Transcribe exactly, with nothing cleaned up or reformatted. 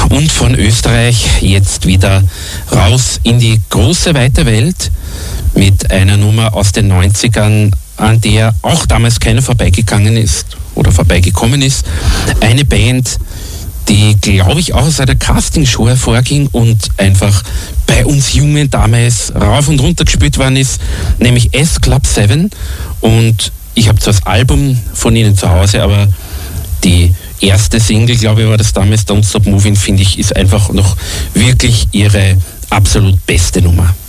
Und von Österreich jetzt wieder raus in die große, weite Welt mit einer Nummer aus den neunzigern, an der auch damals keiner vorbeigegangen ist oder vorbeigekommen ist. Eine Band, die, glaube ich, auch aus einer Castingshow hervorging und einfach bei uns Jungen damals rauf und runter gespielt worden ist, nämlich S Club sieben. Und ich habe zwar das Album von ihnen zu Hause, aber die erste Single, glaube ich, war das damals, Don't Stop Moving, finde ich, ist einfach noch wirklich ihre absolut beste Nummer.